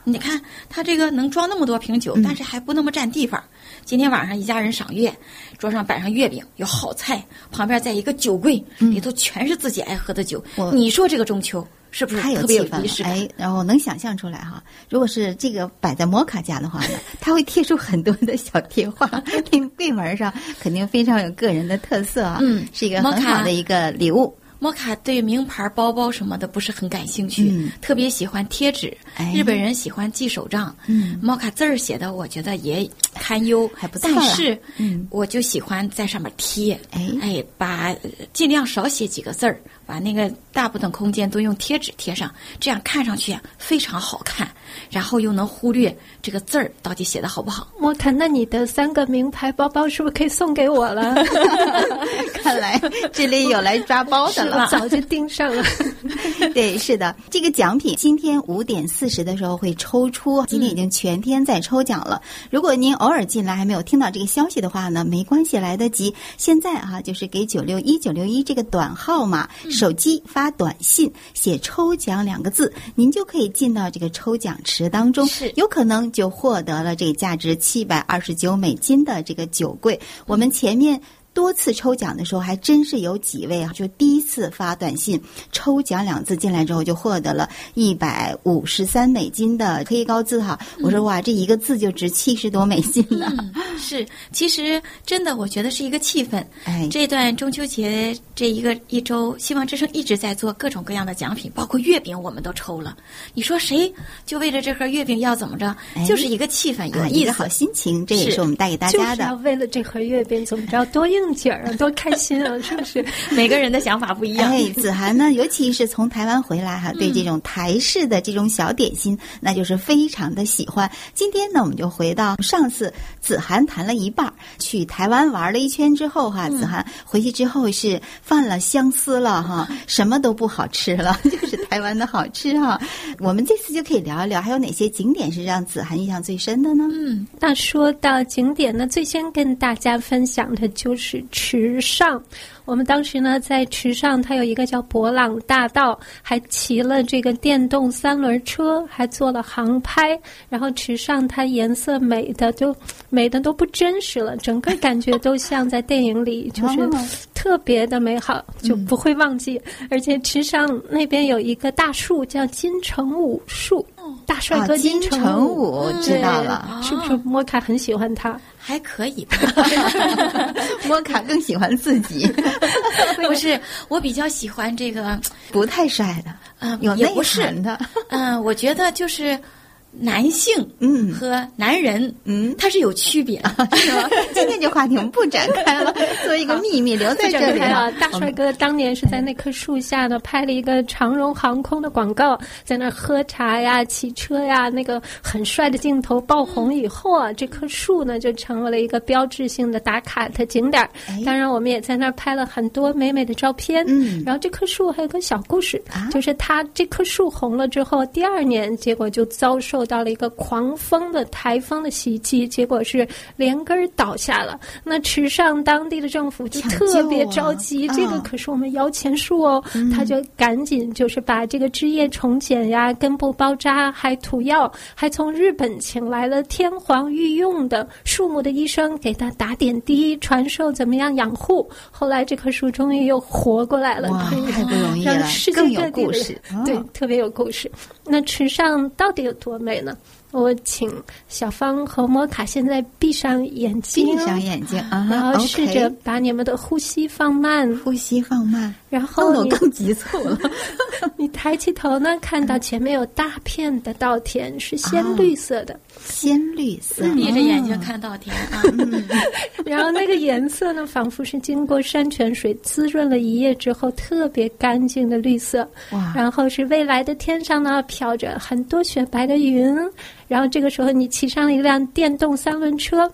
你看它这个能装那么多瓶酒，但是还不那么占地方。今天晚上一家人赏月，桌上摆上月饼，有好菜，旁边再一个酒柜，里头全是自己爱喝的酒。你说这个中秋是不是特别有仪式感？ 哎，然后能想象出来哈。如果是这个摆在摩卡家的话呢，他会贴出很多的小贴画，柜门上肯定非常有个人的特色啊。是一个很好的一个礼物。 摩卡对名牌包包什么的不是很感兴趣，特别喜欢贴纸。日本人喜欢记手账，摩卡字儿写的我觉得也堪忧， 还不错。 但是，我就喜欢在上面贴，把尽量少写几个字儿，把那个大部分空间都用贴纸贴上，这样看上去啊非常好看，然后又能忽略这个字儿到底写的好不好。 摩卡，那你的3个名牌包包是不是可以送给我了？ 看来这里有来抓包的了， 早就盯上了。 对，是的，这个奖品今天5点40的时候会抽出，今天已经全天在抽奖了。如果您偶尔进来还没有听到这个消息的话呢，没关系，来得及。现在就是给961这个短号码，手机发短信写抽奖2个字，您就可以进到这个抽奖池当中，有可能就获得了这个价值$729的这个酒柜。我们前面多次抽奖的时候还真是有几位就第一次发短信抽奖2字进来之后就获得了$153的黑高字我说哇，这一个字就值$70多了。 是，其实真的我觉得是一个气氛。这段中秋节这一周，希望之声一直在做各种各样的奖品，包括月饼我们都抽了。你说谁就为了这盒月饼要怎么着？就是一个气氛，有意思， 一个好心情，这也是我们带给大家的。 就是要为了这盒月饼怎么着多应景啊，多开心啊，是不是？ 每个人的想法不一样。 子涵呢，尤其是从台湾回来对这种台式的这种小点心，那就是非常的喜欢。今天呢，我们就回到上次子涵谈了一半，去台湾玩了一圈之后子涵回去之后是犯了相思了什么都不好吃了，就是台湾的好吃我们这次就可以聊一聊，还有哪些景点是让子涵印象最深的呢？ 那说到景点呢，最先跟大家分享的就是池上。我们当时呢在池上，它有一个叫博朗大道，还骑了这个电动3轮车，还做了航拍。然后池上它颜色美的都不真实了，整个感觉都像在电影里，就是特别的美好，就不会忘记。而且池上那边有一个大树叫金城武树，大帅哥金城武， 知道了。 是不是摩卡很喜欢他？ 还可以吧。 摩卡更喜欢自己。 不是，我比较喜欢这个不太帅的，有内涵的。 我觉得就是男性和男人它是有区别的， 是吗？今天这话题我们不展开了，作为一个秘密留在这里了。 大帅哥当年是在那棵树下呢拍了一个长荣航空的广告，在那喝茶呀、骑车呀，那个很帅的镜头爆红以后这棵树呢就成为了一个标志性的打卡的景点。当然我们也在那儿拍了很多美美的照片。然后这棵树还有个小故事，就是它这棵树红了之后，第2年结果就遭受到了一个狂风的台风的袭击，结果是连根倒下了。那池上当地的政府就特别着急，这个可是我们摇钱树他就赶紧就是把这个枝叶重剪呀、根部包扎，还涂药，还从日本请来了天皇御用的树木的医生给他打点滴，传授怎么样养护。后来这棵树终于又活过来了。 哇，太不容易了，更有故事。 对，特别有故事。那池上到底有多美呢？我请小芳和摩卡现在闭上眼睛，然后试着把你们的呼吸放慢，然后动作更急促了。 你抬起头呢，看到前面有大片的稻田，是鲜绿色的， 鲜绿色， 闭着眼睛看稻田然后那个颜色呢，仿佛是经过山泉水滋润了一夜之后特别干净的绿色。然后是未来的天上呢飘着很多雪白的云，然后这个时候你骑上了一辆电动3轮车，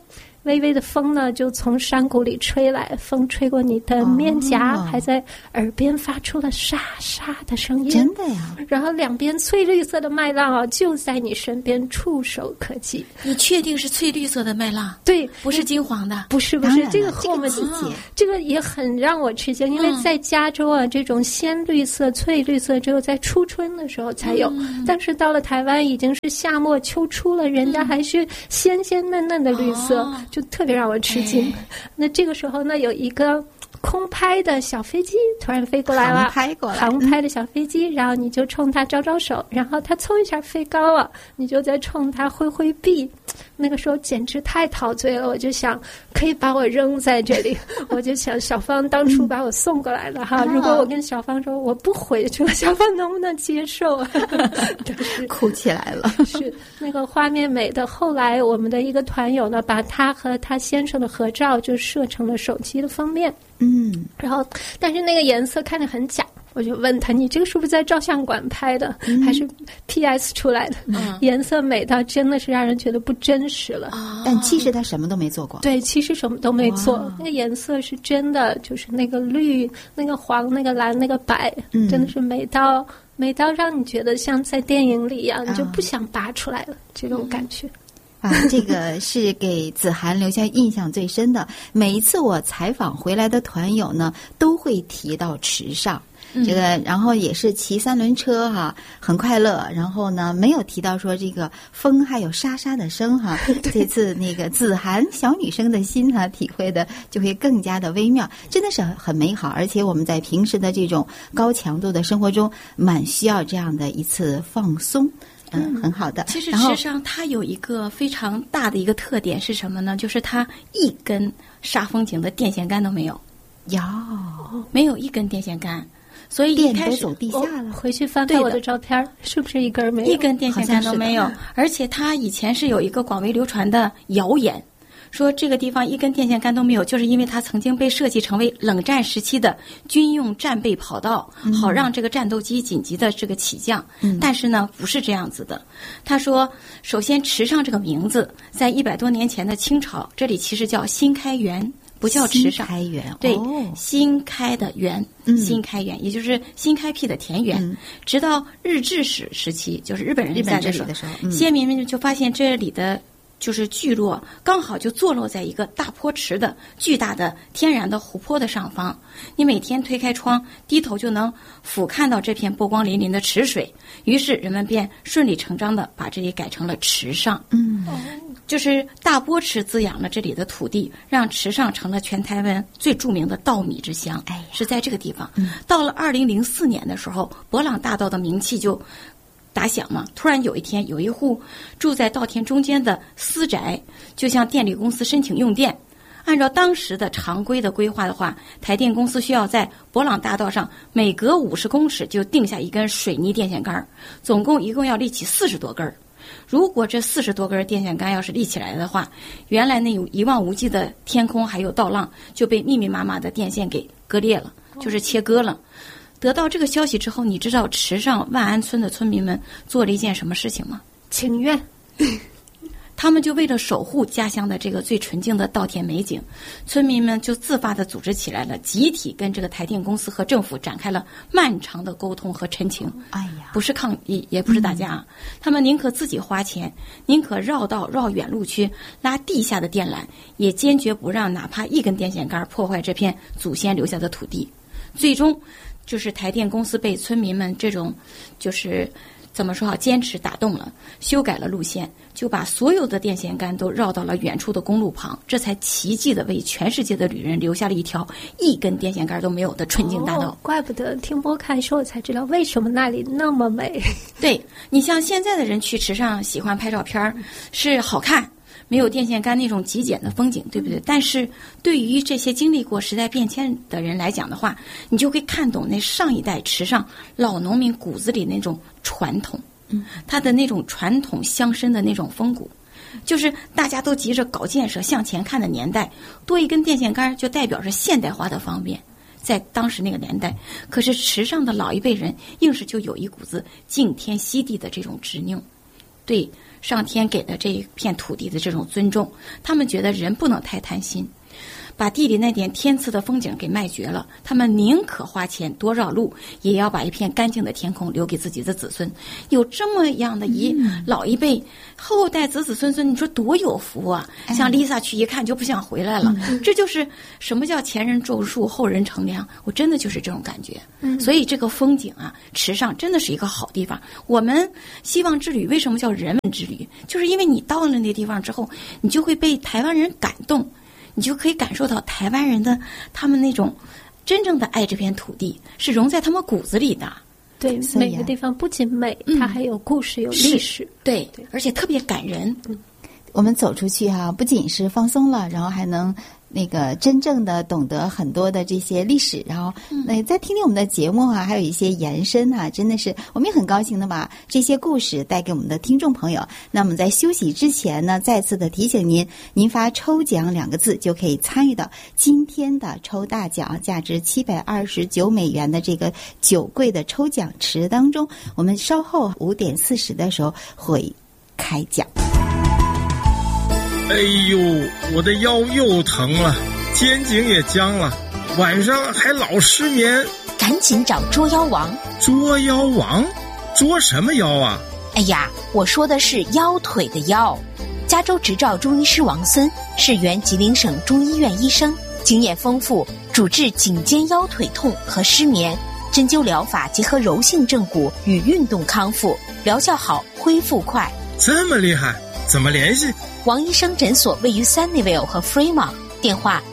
微微的风呢就从山谷里吹来，风吹过你的面颊，还在耳边发出了沙沙的声音。 真的呀！ 然后两边翠绿色的麦浪啊，就在你身边，触手可及。 你确定是翠绿色的麦浪？ 对， 不是金黄的。 不是，这个和我们这个也很让我吃惊，因为在加州啊，这种鲜绿色、翠绿色只有在初春的时候才有，但是到了台湾已经是夏末秋初了，人家还是鲜鲜嫩嫩的绿色，就特别让我吃惊。那这个时候呢，有一个空拍的小飞机突然飞过来了，航拍的小飞机，然后你就冲它招招手，然后它嗖一下飞高了，你就在冲它挥挥臂。那个时候简直太陶醉了，我就想可以把我扔在这里，我就想小芳当初把我送过来了哈，如果我跟小芳说我不回去了，小芳能不能接受啊？ 哭起来了。 是那个画面美的。后来我们的一个团友呢，把他和他先生的合照就设成了手机的封面。然后但是那个颜色看着很假，我就问他，你这个是不是在照相馆拍的，还是 PS 出来的？颜色美到真的是让人觉得不真实了。 但其实他什么都没做过。 对，其实什么都没做。那个颜色是真的，就是那个绿、那个黄、那个蓝、那个白，真的是美到让你觉得像在电影里一样，你就不想拔出来了，这种感觉。 这个是给子涵留下印象最深的。每一次我采访回来的团友呢，都会提到池上。这个，然后也是骑三轮车哈，很快乐。然后呢，没有提到说这个风还有沙沙的声哈。这次那个子涵小女生的心哈，体会的就会更加的微妙，真的是很美好。而且我们在平时的这种高强度的生活中，蛮需要这样的一次放松。很好的。 其实池上它有一个非常大的一个特点是什么呢？就是它一根煞风景的电线杆都没有，没有一根电线杆。所以一开始电都走地下了， 回去翻翻我的照片，是不是一根没有？ 一根电线杆都没有。而且它以前是有一个广为流传的谣言，说这个地方一根电线杆都没有，就是因为它曾经被设计成为冷战时期的军用战备跑道，好让这个战斗机紧急的这个起降。但是呢，不是这样子的。他说，首先池上这个名字在100多年前的清朝，这里其实叫新开园。不叫池上， 新开园， 对，新开的园，新开园，也就是新开辟的田园。直到日治时期，就是日本人在这里的时候，先民们就发现这里的就是聚落刚好就坐落在一个大坡池的巨大的天然的湖泊的上方，你每天推开窗，低头就能俯瞰到这片波光粼粼的池水。于是人们便顺理成章的把这里改成了池上。就是大波池滋养了这里的土地，让池上成了全台湾最著名的稻米之乡。是在这个地方。到了2004年的时候，伯朗大道的名气就打响嘛。突然有一天，有一户住在稻田中间的私宅，就向电力公司申请用电。按照当时的常规的规划的话，台电公司需要在伯朗大道上每隔50公尺就定下一根水泥电线杆，总共一共要立起40多根。如果这40多根电线杆要是立起来的话，原来那有一望无际的天空还有稻浪就被密密麻麻的电线给割裂了，就是切割了。得到这个消息之后，你知道池上万安村的村民们做了一件什么事情吗？ 请愿。 他们就为了守护家乡的这个最纯净的稻田美景，村民们就自发地组织起来了，集体跟这个台电公司和政府展开了漫长的沟通和陈情。不是抗议，也不是打架，他们宁可自己花钱，宁可绕道绕远路去拉地下的电缆，也坚决不让哪怕一根电线杆破坏这片祖先留下的土地。最终就是台电公司被村民们这种就是怎么说好坚持打动了，修改了路线，就把所有的电线杆都绕到了远处的公路旁，这才奇迹的为全世界的旅人留下了一条一根电线杆都没有的纯净大道。 怪不得听播开说我才知道为什么那里那么美。 对，你像现在的人去池上喜欢拍照片是好看，没有电线杆那种极简的风景，对不对？但是对于这些经历过时代变迁的人来讲的话，你就会看懂那上一代池上老农民骨子里那种传统，他的那种传统乡绅的那种风骨。就是大家都急着搞建设向前看的年代，多一根电线杆就代表着现代化的方便。在当时那个年代，可是池上的老一辈人硬是就有一股子敬天惜地的这种执拗。 对上天给的这一片土地的这种尊重。他们觉得人不能太贪心，把地里那点天赐的风景给卖绝了，他们宁可花钱多绕路，也要把一片干净的天空留给自己的子孙。有这么样的老一辈，后代子子孙孙，你说多有福啊！像 Lisa 去一看就不想回来了。这就是什么叫前人种树后人乘凉，我真的就是这种感觉。所以这个风景啊，池上真的是一个好地方。我们希望之旅为什么叫人文之旅，就是因为你到了那地方之后，你就会被台湾人感动，你就可以感受到台湾人的他们那种真正的爱这片土地，是融在他们骨子里的。 对，每个地方不仅美，它还有故事，有历史。对， 而且特别感人。 我们走出去不仅是放松了，然后还能真正的懂得很多的这些历史，然后再听听我们的节目还有一些延伸真的是我们也很高兴的把这些故事带给我们的听众朋友。那么在休息之前呢，再次的提醒您发抽奖2个字就可以参与到今天的抽大奖，价值729美元的这个酒柜的抽奖池当中。我们稍后5点40的时候会开奖。 哎呦，我的腰又疼了，肩颈也僵了，晚上还老失眠。 赶紧找捉妖王。 捉妖王？捉什么妖啊？ 哎呀，我说的是腰腿的腰。加州执照中医师王森是原吉林省中医院医生，经验丰富，主治颈肩腰腿痛和失眠，针灸疗法结合柔性正骨与运动康复，疗效好，恢复快。 这么厉害，怎么联系？ 王医生诊所位于 Sunnyvale 和 Fremont， 电话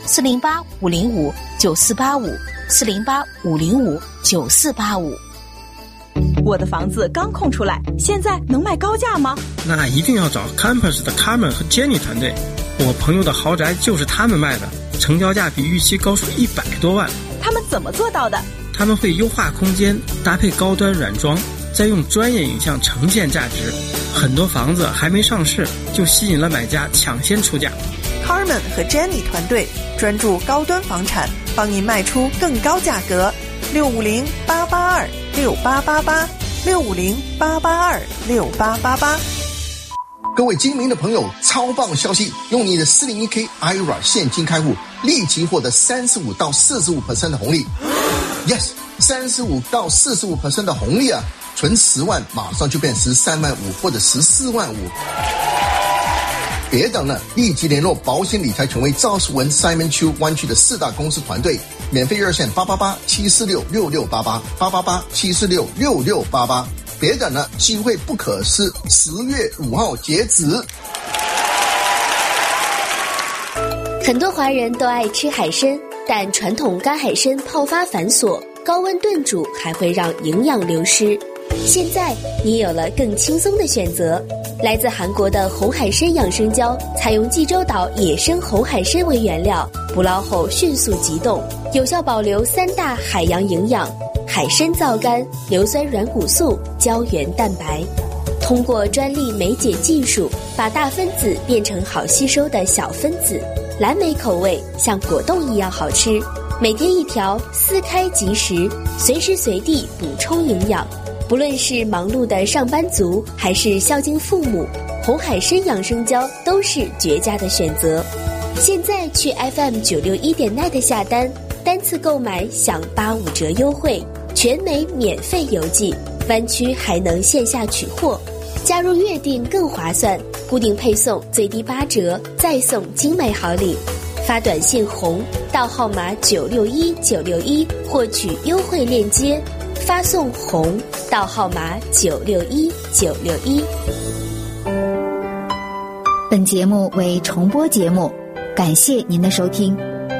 408-505-9485，408-505-9485。 我的房子刚空出来，现在能卖高价吗？ 那一定要找 Campus 的 Carmen 和 Jenny 团队，我朋友的豪宅就是他们卖的，成交价比预期高出100多万。 他们怎么做到的？ 他们会优化空间，搭配高端软装，再用专业影像呈现价值。很多房子还没上市，就吸引了买家抢先出价。 Carmen 和 Jenny 团队专注高端房产，帮您卖出更高价格。650-882-6888，650-882-6888。 各位精明的朋友，超棒消息！用你的 401k IRA 现金开户，立即获得35到45% 的红利。Yes， 35到45% 的红利啊！存10万马上就变13万5或者14万5。别等了，立即联络保险理财权威赵世文 Simon Chu 湾区的4大公司团队，免费热线888-746-6688，888-746-6688。别等了，机会不可失，10月5号截止。 很多华人都爱吃海参，但传统干海参泡发繁琐，高温炖煮还会让营养流失。现在你有了更轻松的选择，来自韩国的红海参养生胶，采用济州岛野生红海参为原料，捕捞后迅速急冻，有效保留3大海洋营养：海参皂苷、硫酸软骨素、胶原蛋白。通过专利酶解技术，把大分子变成好吸收的小分子，蓝莓口味像果冻一样好吃。每天1条，撕开即食，随时随地补充营养。不论是忙碌的上班族，还是孝敬父母，红海参养生胶都是绝佳的选择。现在去 FM961.net 下单，单次购买享85折优惠，全美免费邮寄，湾区还能线下取货。加入月订更划算，固定配送最低8折，再送精美好礼。发短信红到号码961961获取优惠链接，发送红到号码961961。 本节目为重播节目，感谢您的收听。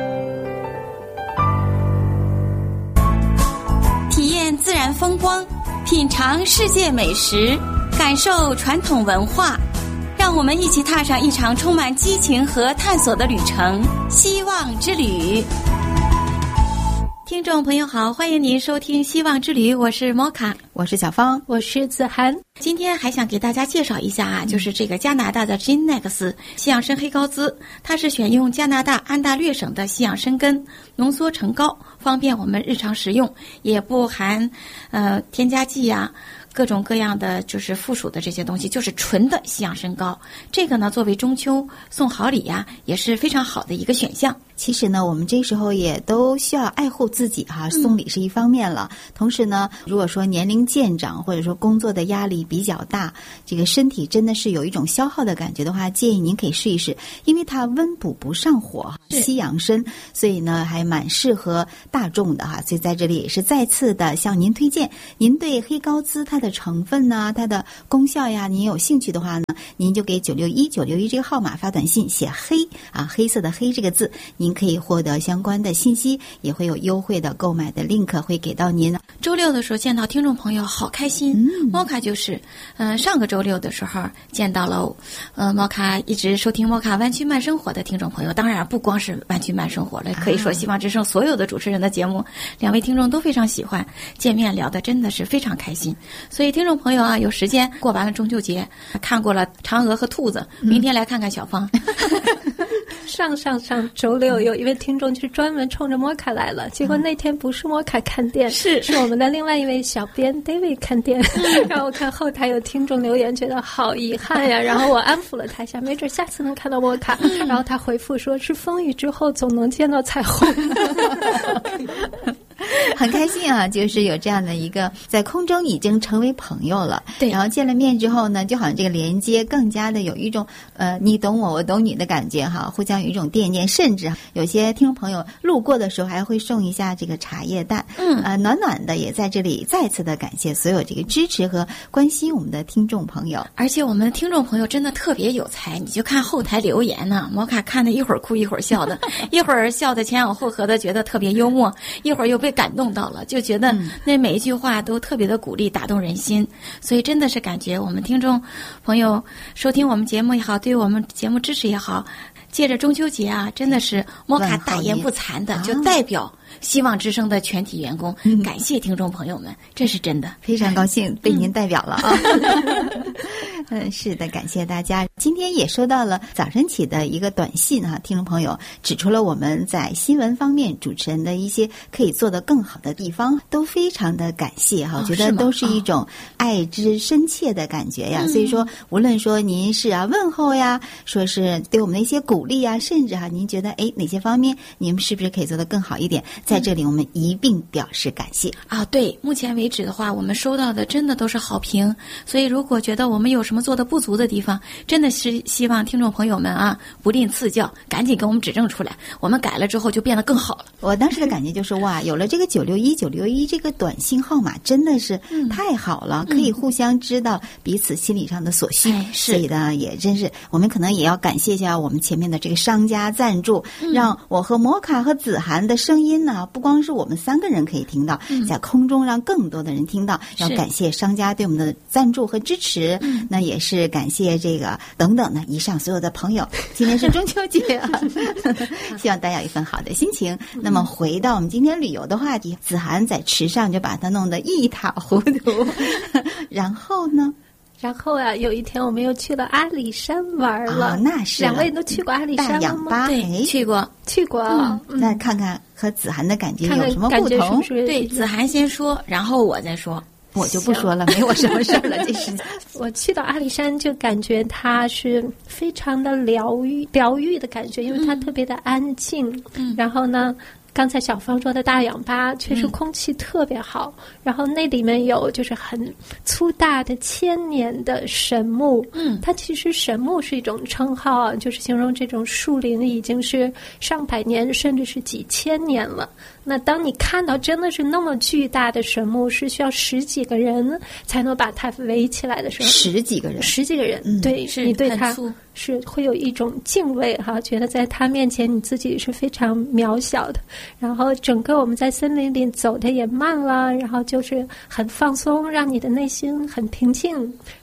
体验自然风光，品尝世界美食，感受传统文化，让我们一起踏上一场充满激情和探索的旅程——希望之旅。听众朋友好，欢迎您收听希望之旅，我是摩卡， 我是小芳， 我是子涵。 今天还想给大家介绍一下就是这个加拿大的 Ginex 西洋参黑膏滋，它是选用加拿大安大略省的西洋参根浓缩成膏，方便我们日常食用，也不含添加剂各种各样的就是附属的这些东西，就是纯的西洋参膏。这个呢，作为中秋送好礼呀，也是非常好的一个选项。 其实呢，我们这时候也都需要爱护自己哈，送礼是一方面了。同时呢，如果说年龄渐长，或者说工作的压力比较大，这个身体真的是有一种消耗的感觉的话，建议您可以试一试，因为它温补不上火，西洋参，所以呢还蛮适合大众的哈。所以在这里也是再次的向您推荐，您对黑高兹它的成分呢、它的功效呀，您有兴趣的话呢，您就给961这个号码发短信，写黑啊，黑色的黑这个字，您可以获得相关的信息，也会有优惠的购买的 link 会给到您。 周六的时候见到听众朋友好开心，摩卡就是上个周六的时候见到了摩卡一直收听摩卡湾区慢生活的听众朋友，当然不光是湾区慢生活了，可以说希望之声所有的主持人的节目2位听众都非常喜欢，见面聊的真的是非常开心。所以听众朋友啊，有时间过完了中秋节，看过了嫦娥和兔子，明天来看看小芳。 上周六有一位听众是专门冲着摩卡来了，结果那天不是摩卡看店，是我们的另外一位小编 David 看店。然后我看后台有听众留言，觉得好遗憾呀。然后我安抚了他一下，没准下次能看到摩卡。然后他回复说，是风雨之后总能见到彩虹。 很开心啊，就是有这样的一个在空中已经成为朋友了， 对， 然后见了面之后呢，就好像这个连接更加的有一种你懂我，我懂你的感觉哈，互相有一种惦念，甚至有些听众朋友路过的时候还会送一下这个茶叶蛋，暖暖的，也在这里再次的感谢所有这个支持和关心我们的听众朋友。 而且我们的听众朋友真的特别有才，你就看后台留言呢，摩卡看的一会儿哭一会儿笑的，一会儿笑的前仰后合的，觉得特别幽默，一会儿又被感动到了，就觉得那每一句话都特别的鼓励，打动人心。所以真的是感觉我们听众朋友收听我们节目也好，对我们节目支持也好，借着中秋节啊，真的是摩卡大言不惭的就代表希望之声的全体员工感谢听众朋友们，这是真的， 非常高兴被您代表了啊。是的，感谢大家。今天也收到了早晨起的一个短信啊，听众朋友指出了我们在新闻方面主持人的一些可以做得更好的地方，都非常的感谢哈，我觉得都是一种爱之深切的感觉呀。所以说无论说您是问候呀，说是对我们的一些鼓励呀，甚至您觉得哪些方面你们是不是可以做得更好一点，在这里我们一并表示感谢啊。对，目前为止的话，我们收到的真的都是好评，所以如果觉得我们有什么做的不足的地方，真的是希望听众朋友们啊不吝赐教，赶紧给我们指正出来，我们改了之后就变得更好了。 我当时的感觉就是哇，有了这个961这个短信号码真的是太好了，可以互相知道彼此心理上的所需，所以呢也真是我们可能也要感谢一下我们前面的这个商家赞助，让我和摩卡和子涵的声音呢不光是我们3个人可以听到，在空中让更多的人听到，要感谢商家对我们的赞助和支持，那也是感谢这个等等的以上所有的朋友。今天是中秋节啊，希望大家有一份好的心情。那么回到我们今天旅游的话题，子涵在池上就把它弄得一塌糊涂然后呢有一天我们又去了阿里山玩了。 那是 2位都去过阿里山了吗？ 对，去过。 那看看和子涵的感觉有什么不同？ 对，子涵先说，然后我再说。 我就不说了，没我什么事儿了。这时间我去到阿里山就感觉它是非常的疗愈的感觉，因为它特别的安静。然后呢，刚才小芳说的大氧吧确实空气特别好，然后那里面有就是很粗大的千年的神木。它其实神木是一种称号啊，就是形容这种树林已经是上百年甚至是几千年了。那当你看到真的是那么巨大的神木，是需要10几个人才能把它围起来的时候 ，10几个人， 对，你对它是会有一种敬畏哈，觉得在它面前你自己是非常渺小的。然后整个我们在森林里走的也慢了，然后就是很放松，让你的内心很平静。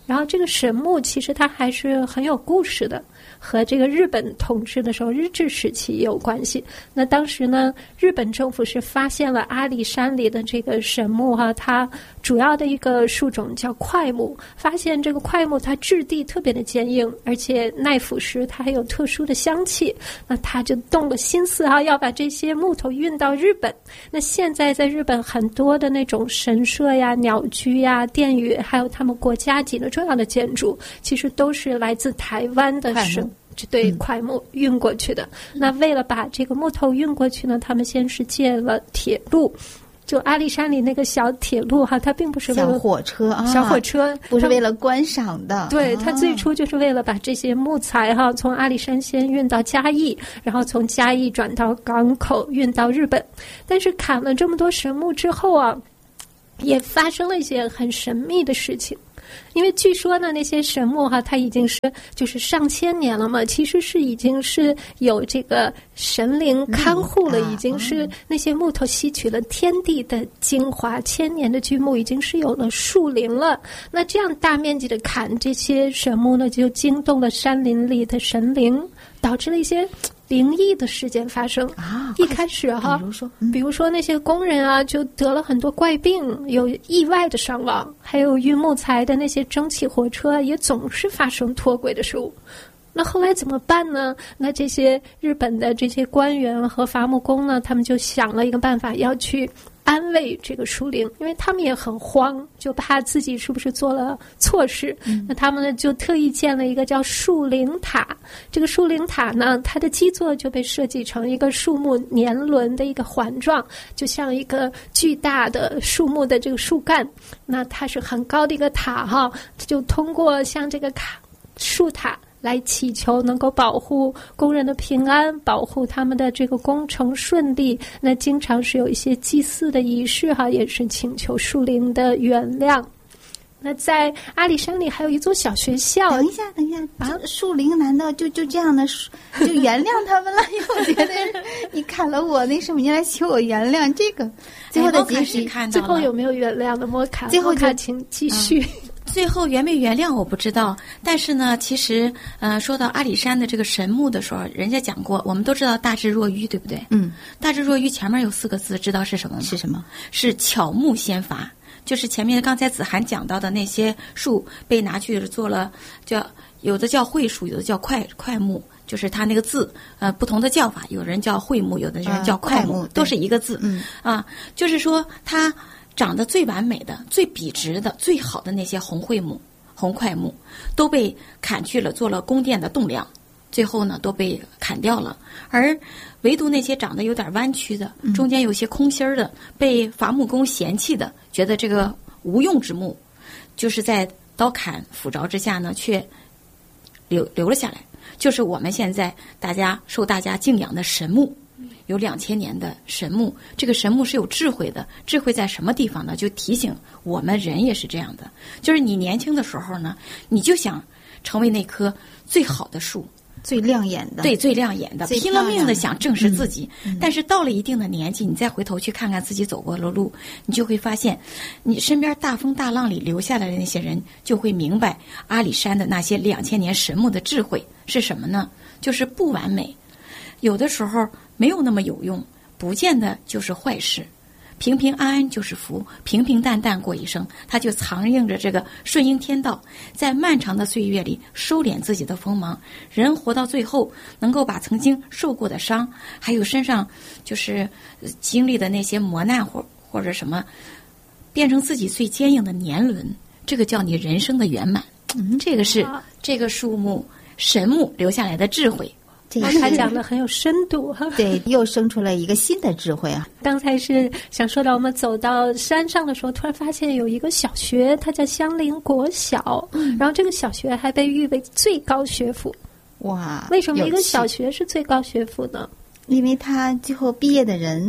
然后这个神木其实它还是很有故事的，和这个日本统治的时候日治时期有关系。那当时呢，日本政府是发现了阿里山里的这个神木它主要的一个树种叫块木，发现这个块木它质地特别的坚硬，而且耐腐蚀，它还有特殊的香气。那他就动了心思要把这些木头运到日本。那现在在日本很多的那种神社呀、鸟居呀、殿宇，还有他们国家级的重要的建筑，其实都是来自台湾的块木运过去的。那为了把这个木头运过去呢，他们先是建了铁路，就阿里山里那个小铁路它并不是为了小火车小火车不是为了观赏的。 对，它最初就是为了把这些木材从阿里山先运到嘉义，然后从嘉义转到港口运到日本。但是砍了这么多神木之后也发生了一些很神秘的事情。因为据说呢，那些神木它已经是就是上千年了嘛，其实是已经是有这个神灵看护了，已经是那些木头吸取了天地的精华，千年的巨木已经是有了树龄了。那这样大面积的砍这些神木呢，就惊动了山林里的神灵，导致了一些灵异的事件发生一开始比如说那些工人就得了很多怪病，有意外的伤亡，还有运木材的那些蒸汽火车也总是发生脱轨的事故。那后来怎么办呢？那这些日本的这些官员和伐木工呢，他们就想了一个办法，要去安慰这个树灵，因为他们也很慌，就怕自己是不是做了错事。那他们呢就特意建了一个叫树灵塔。这个树灵塔呢，它的基座就被设计成一个树木年轮的一个环状，就像一个巨大的树木的这个树干。那它是很高的一个塔就通过像这个树塔来祈求能够保护工人的平安，保护他们的这个工程顺利。那经常是有一些祭祀的仪式也是请求树灵的原谅。那在阿里山里还有一座小学校。 等一下树灵难道就这样的就原谅他们了？因为我觉得你砍了我那什么，你来求我原谅，这个最后的结局最后有没有原谅的？摩卡请继续。 最后原没原谅我不知道，但是呢，其实说到阿里山的这个神木的时候，人家讲过，我们都知道大智若愚，对不对？大智若愚前面有4个字，知道是什么吗？ 是什么？ 是巧木先伐。就是前面刚才子涵讲到的那些树被拿去做了，有的叫桧树，有的叫块木，就是它那个字不同的叫法，有人叫桧木，有的人叫块木，都是一个字。就是说它长得最完美的、最笔直的、最好的那些红块木都被砍去了，做了宫殿的栋梁，最后呢都被砍掉了。而唯独那些长得有点弯曲的，中间有些空心的，被伐木工嫌弃的，觉得这个无用之木，就是在刀砍斧凿之下呢，却留了下来。就是我们现在受大家敬仰的神木。有2000年的神木，这个神木是有智慧的，智慧在什么地方呢？就提醒我们人也是这样的，就是你年轻的时候呢，你就想成为那棵最好的树， 最亮眼的， 对，最亮眼的，拼了命的想证实自己。但是到了一定的年纪，你再回头去看看自己走过的路，你就会发现，你身边大风大浪里留下来的那些人，就会明白阿里山的那些2000年神木的智慧是什么呢？就是不完美，有的时候没有那么有用，不见得就是坏事。平平安安就是福，平平淡淡过一生，它就藏映着这个顺应天道，在漫长的岁月里收敛自己的锋芒。人活到最后，能够把曾经受过的伤，还有身上就是经历的那些磨难或者什么，变成自己最坚硬的年轮，这个叫你人生的圆满。这个是这个树木神木留下来的智慧。 他讲的很有深度对，又生出了一个新的智慧啊！ 刚才是想说到我们走到山上的时候，突然发现有一个小学，它叫香林国小，然后这个小学还被誉为最高学府。 哇！ 为什么一个小学是最高学府呢？ 因为他最后毕业的人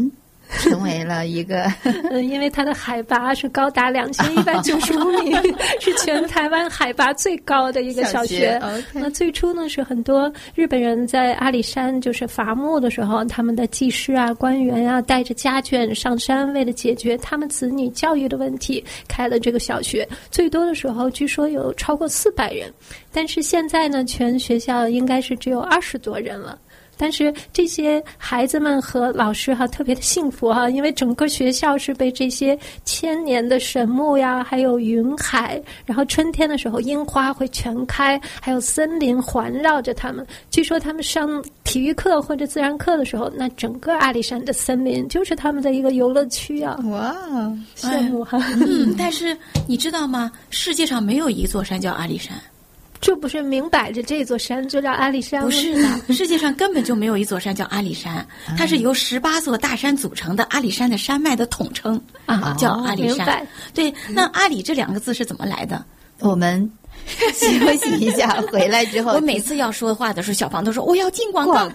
成为了一个因为它的海拔是高达2195米，是全台湾海拔最高的一个小学。那最初呢，是很多日本人在阿里山就是伐木的时候，他们的技师啊、官员啊，带着家眷上山，为了解决他们子女教育的问题，开了这个小学。最多的时候，据说有超过400人，但是现在呢，全学校应该是只有20多人了。但是这些孩子们和老师特别的幸福因为整个学校是被这些千年的神木呀，还有云海，然后春天的时候樱花会全开，还有森林环绕着他们。据说他们上体育课或者自然课的时候，那整个阿里山的森林就是他们的一个游乐区啊！ 哇， 羡慕哈！ 但是你知道吗？世界上没有一座山叫阿里山。 这不是明摆着这座山就叫阿里山吗？ 不是的，世界上根本就没有一座山叫阿里山，它是由18座大山组成的阿里山的山脉的统称叫阿里山。对，那阿里这2个字是怎么来的？ 我们休息一下，回来之后， 我每次要说话的时候，小房都说我要进广告。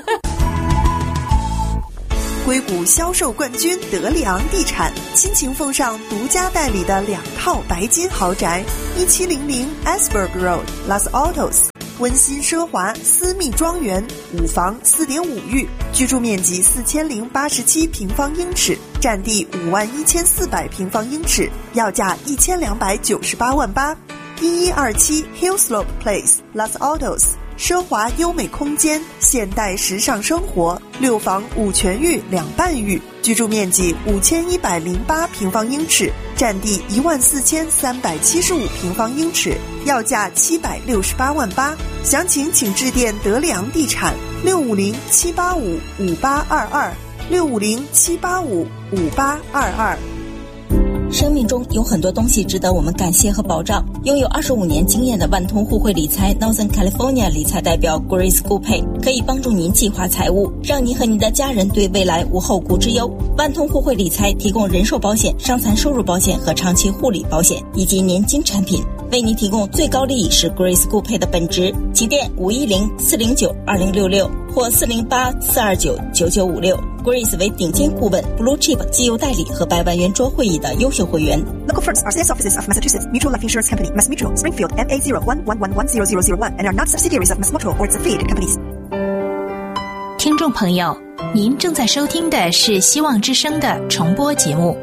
硅谷销售冠军德里昂地产倾情奉上独家代理的2套白金豪宅，1700 Asberg Road Los Altos， 温馨奢华私密庄园，5房4.5浴，居住面积4087平方英尺，占地51400平方英尺，要价1298万8。1127 Hillslope Place Los Altos，奢华优美空间，现代时尚生活，6房5全浴2半浴，居住面积5108平方英尺，占地14375平方英尺，要价768万8。详情请致电德里昂地产650-785-5822，650-785-5822。 生命中有很多东西值得我们感谢和保障。拥有25年经验的万通互惠理财 Northern California 理财代表 Grace 顾佩可以帮助您计划财务，让您和您的家人对未来无后顾之忧。万通互惠理财提供人寿保险、伤残收入保险和长期护理保险以及年金产品，为您提供最高利益是 Grace 顾佩的本职。起电510-409-2066或408-429-9956。Grace 为顶尖顾问 Blue Chip 机油代理和100万圆桌会议的优秀会员。 Local firms are sales offices of Massachusetts Mutual Life Insurance Company, Mass Mutual, Springfield, MA01110001 and are not subsidiaries of Mass Mutual or its affiliated companies. 听众朋友，您正在收听的是希望之声的重播节目。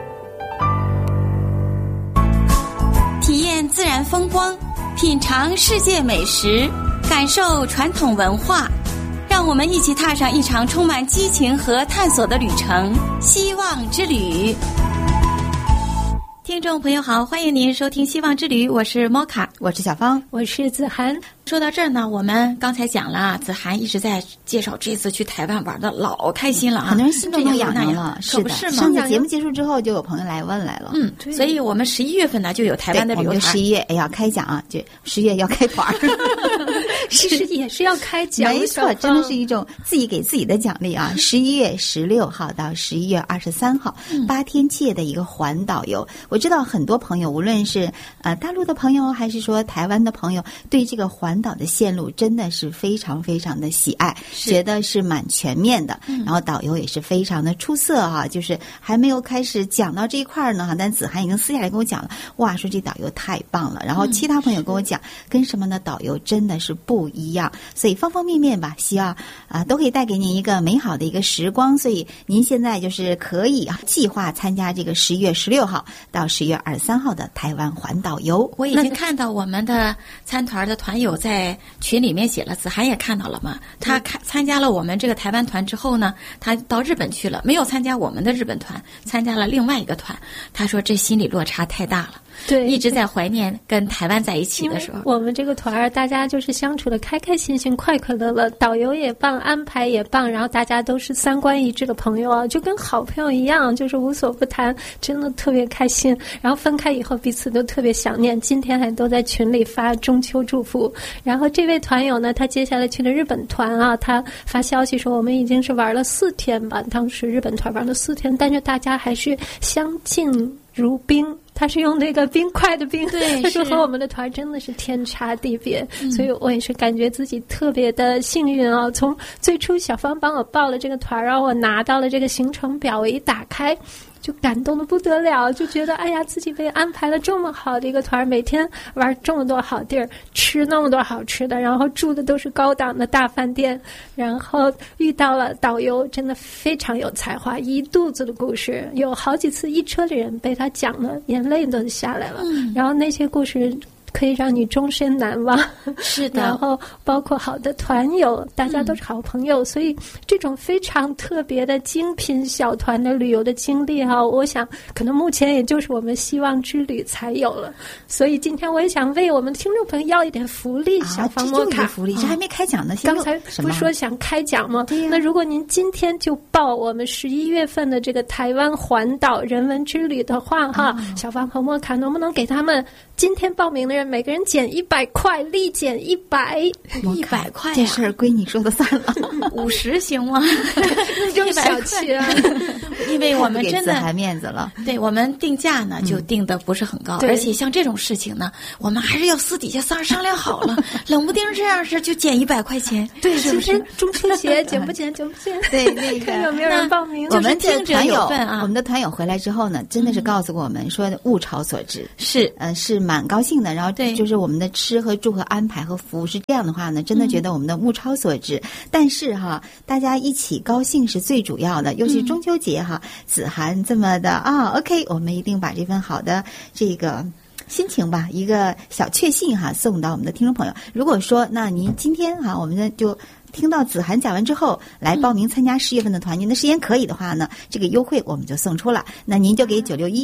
体验自然风光，品尝世界美食，感受传统文化，让我们一起踏上一场充满激情和探索的旅程——希望之旅。 听众朋友好，欢迎您收听希望之旅，我是莫卡， 我是小芳， 我是子涵。 说到这儿呢，我们刚才讲了，子涵一直在介绍这次去台湾玩的老开心了啊， 很多人心中都痒痒了， 可不是吗？ 上次节目结束之后，就有朋友来问来了。 所以我们11月份呢就有台湾的旅游团 ，11月要开讲啊，就10月要开团其实也是要开奖， 没错，真的是一种自己给自己的奖励啊！11月16号到11月23号，8天7夜的一个环岛游。我知道很多朋友，无论是大陆的朋友，还是说台湾的朋友，对这个环岛的线路真的是非常非常的喜爱，觉得是蛮全面的。然后导游也是非常的出色哈，就是还没有开始讲到这一块呢，但子涵已经私下来跟我讲了，哇，说这导游太棒了。然后其他朋友跟我讲，跟什么呢？导游真的是不一样，所以方方面面吧，希望都可以带给您一个美好的一个时光。所以您现在就是可以计划参加这个11月16号到10月23号的台湾环岛游。 我已经看到我们的参团的团友在群里面写了，子涵也看到了嘛。他参加了我们这个台湾团之后呢，他到日本去了，没有参加我们的日本团，参加了另外一个团。他说这心理落差太大了。 对， 一直在怀念跟台湾在一起的时候。 我们这个团儿大家就是相处的开开心心、快快乐乐，导游也棒，安排也棒，然后大家都是三观一致的朋友啊，就跟好朋友一样，就是无所不谈，真的特别开心。然后分开以后彼此都特别想念，今天还都在群里发中秋祝福。然后这位团友呢，他接下来去了日本团啊，他发消息说我们已经是玩了4天吧，当时日本团玩了4天，但是大家还是相敬如宾他是用那个冰块的冰， 对， 他说和我们的团真的是天差地别，所以我也是感觉自己特别的幸运啊！从最初小芳帮我报了这个团，然后我拿到了这个行程表，我一打开就感动得不得了，就觉得哎呀，自己被安排了这么好的一个团，每天玩这么多好地儿，吃那么多好吃的，然后住的都是高档的大饭店，然后遇到了导游，真的非常有才华，一肚子的故事，有好几次一车的人被他讲的眼泪都下来了，然后那些故事可以让你终身难忘。 是的， 然后包括好的团友，大家都是好朋友，所以这种非常特别的精品小团的旅游的经历哈，我想可能目前也就是我们希望之旅才有了。所以今天我也想为我们的听众朋友要一点福利，小方摩卡福利，这还没开奖呢。 刚才不是说想开奖吗？那如果您今天就报我们11月份的这个台湾环岛人文之旅的话哈，小方和摩卡能不能给他们今天报名的人每个人减100块，立减100 块， 这事儿归你说的算了。 50行吗？ 这么小气啊！ 因为我们真的给子涵面子了。 对，我们定价呢就定的不是很高，而且像这种事情呢，我们还是要私底下商量好了，冷不丁这样式就减100块钱， 对， 是不是？ 中秋节减不减？ 对，那个有没有人报名？ 我们的团友啊， 我们的团友回来之后呢，真的是告诉过我们说物超所值，是蛮高兴的。然后就是我们的吃和住和安排和服务是这样的话呢，真的觉得我们的物超所值。但是哈，大家一起高兴是最主要的，尤其中秋节哈，子涵这么的OK， 我们一定把这份好的这个心情吧，一个小确幸哈，送到我们的听众朋友。如果说那您今天哈，我们就听到子涵讲完之后来报名参加10月份的团，您的时间可以的话呢，这个优惠我们就送出了。那您就给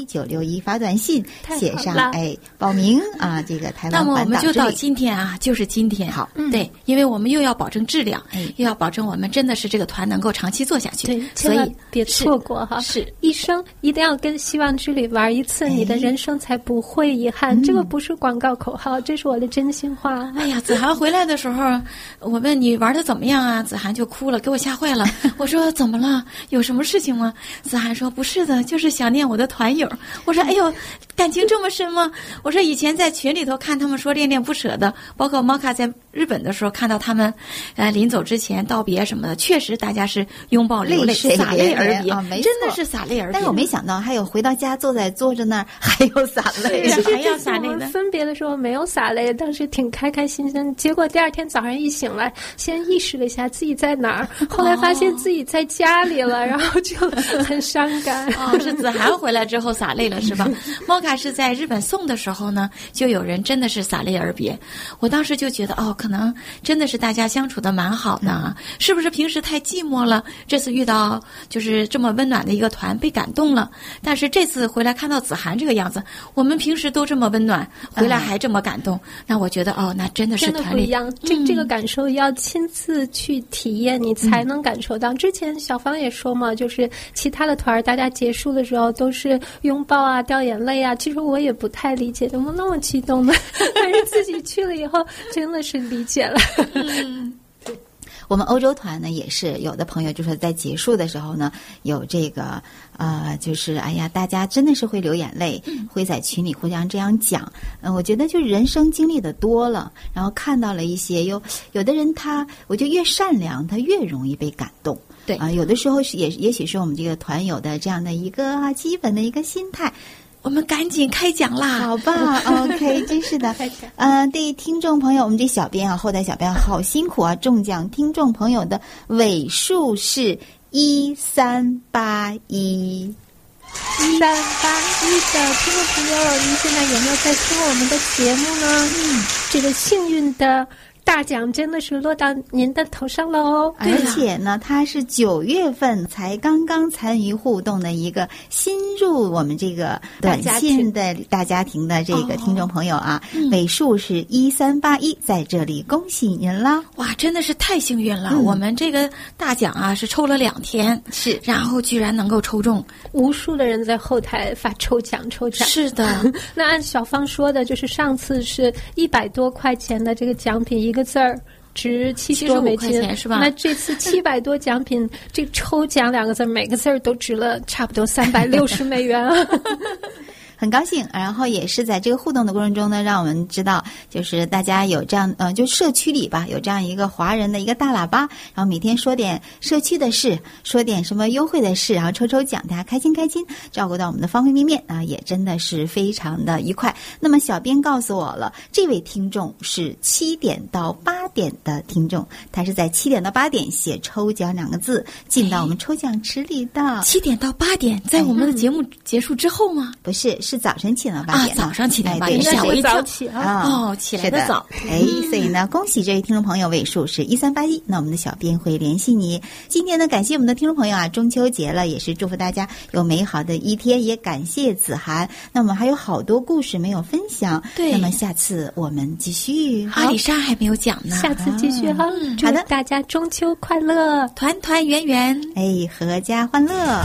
961发短信，写上报名啊，这个台湾环岛之旅。 那么我们就到今天啊，就是今天。 好， 对，因为我们又要保证质量，又要保证我们真的是这个团能够长期做下去。 对， 所以别错过哈。 是一生一定要跟希望之旅玩一次，你的人生才不会遗憾。这个不是广告口号，这是我的真心话。 哎呀，子涵回来的时候，我问你玩的怎么样啊？子涵就哭了，给我吓坏了。我说怎么了？有什么事情吗？子涵说不是的，就是想念我的团友。我说哎呦，感情这么深吗？我说以前在群里头看他们说恋恋不舍的，包括猫卡在日本的时候看到他们临走之前道别什么的，确实大家是拥抱流泪，洒泪而别，真的是洒泪而别。 但是我没想到还有回到家坐着那儿还有洒泪， 还要洒泪呢。 分别的时候没有洒泪，当时挺开开心心，结果第二天早上一醒来，先意识了一下自己在哪儿，后来发现自己在家里了，然后就很伤感。 是子涵回来之后洒泪了是吧？猫卡是在日本送的时候呢，就有人真的是洒泪而别。我当时就觉得可能真的是大家相处的蛮好的，是不是平时太寂寞了，这次遇到就是这么温暖的一个团被感动了。但是这次回来看到子涵这个样子，我们平时都这么温暖，回来还这么感动，那我觉得那真的是团里真的不一样。这个感受要亲自去体验，你才能感受到。之前小芳也说嘛，就是其他的团大家结束的时候都是拥抱啊、掉眼泪啊，其实我也不太理解怎么那么激动呢？但是自己去了以后真的是理解了。 我们欧洲团呢也是有的朋友就说在结束的时候呢有这个就是哎呀大家真的是会流眼泪，会在群里互相这样讲。我觉得就是人生经历的多了，然后看到了一些有的人我觉得越善良他越容易被感动。 对有的时候也许是我们这个团友的这样的一个基本的一个心态。 我们赶紧开奖啦！ 好棒 ，OK， 真是的。对听众朋友，我们这小编后台小编好辛苦啊！中奖听众朋友的尾数是1381。 1381的听众朋友，您现在有没有在听我们的节目呢？这个幸运的大奖真的是落到您的头上了哦！ 而且呢，他是9月份才刚刚参与互动的一个新入我们这个短信的大家庭的这个听众朋友啊，尾数是1381，在这里恭喜您啦！ 哇，真的是太幸运了！我们这个大奖啊是抽了2天， 是， 然后居然能够抽中， 无数的人在后台发抽奖。 是的， 那按小芳说的，就是上次是100多块钱的这个奖品，一个字儿值70多美金， 是吧？ 那这次700多奖品，这抽奖2个字，每个字儿都值了差不多360美元啊！ 很高兴，然后也是在这个互动的过程中呢，让我们知道，就是大家有这样，就社区里吧，有这样一个华人的一个大喇叭，然后每天说点社区的事，说点什么优惠的事，然后抽奖，大家开心，照顾到我们的方方面面啊，也真的是非常的愉快。那么小编告诉我了，这位听众是7点到8点的听众，他是在7点到8点写抽奖2个字进到我们抽奖池里的。 7点到8点，在我们的节目结束之后吗？ 不是，是早晨7点到8点。 早上7点8点，吓我一跳。起来的早。 所以呢，恭喜这位听众朋友，尾数是1381。那我们的小编会联系你。今天呢，感谢我们的听众朋友啊，中秋节了，也是祝福大家有美好的一天，也感谢子涵。那我们还有好多故事没有分享， 对， 那么下次我们继续。 阿里莎还没有讲呢， 下次继续哈。 好的， 大家中秋快乐， 团团圆圆， 阖家欢乐。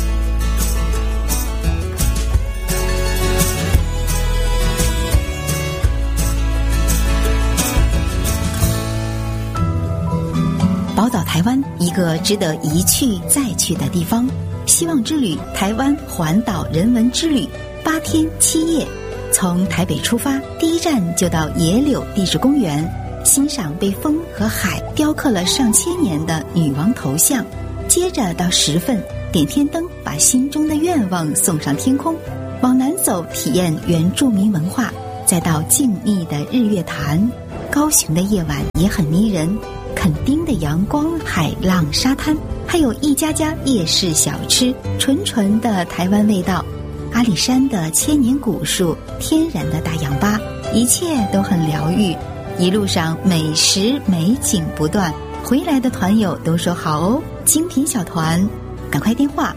宝岛台湾，一个值得一去再去的地方。希望之旅台湾环岛人文之旅，8天7夜，从台北出发，第一站就到野柳地质公园，欣赏被风和海雕刻了上千年的女王头像。接着到10份，点天灯，把心中的愿望送上天空。往南走，体验原住民文化，再到静谧的日月潭。高雄的夜晚也很迷人，垦丁的阳光、海浪、沙滩，还有一家家夜市小吃，纯纯的台湾味道。阿里山的千年古树，天然的大氧吧，一切都很疗愈。一路上美食美景不断，回来的团友都说好哦，精品小团，赶快电话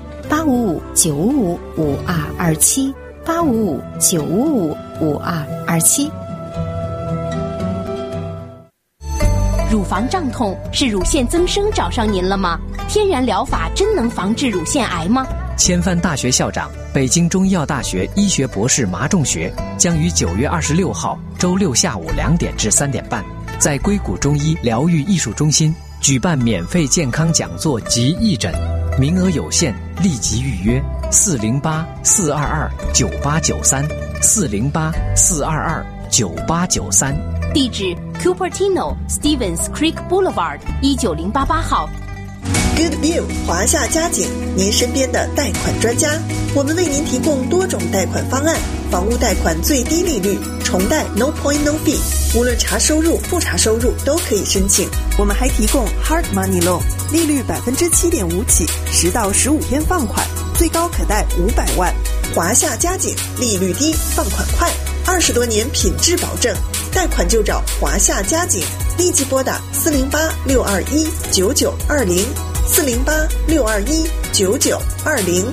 855-955-5227，855-955-5227。 乳房胀痛是乳腺增生找上您了吗？天然疗法真能防治乳腺癌吗？ 千帆大学校长、北京中医药大学医学博士麻仲学将于9月26号周六下午2点至3点半，在硅谷中医疗愈艺术中心举办免费健康讲座及义诊，名额有限，立即预约408-422-9893，408-422-9893。 地址 Cupertino Stevens Creek Boulevard 19088号。 Good View 华夏家景，您身边的贷款专家。我们为您提供多种贷款方案，房屋贷款最低利率，重贷 No Point No Fee， 无论查收入不查收入都可以申请。我们还提供 Hard Money Loan， 利率7.5%起，10到15天放款，最高可贷500万。华夏家景，利率低，放款快，20多年品质保证，贷款就找华夏家景，立即拨打408-621-9920，408-621-9920。